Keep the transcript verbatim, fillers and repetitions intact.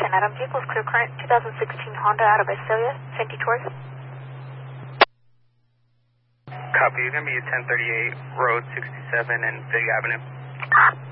ten, Adam. Vehicles clear current, two thousand sixteen Honda out of Visalia, Saint Detour. Copy, you're going to be at ten thirty-eight Road sixty-seven and Big Avenue.